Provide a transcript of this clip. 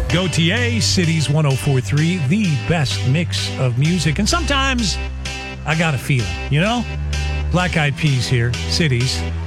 Go TA, Cities 104.3, the best mix of music. And sometimes I got a feeling, you know? Black Eyed Peas here, Cities.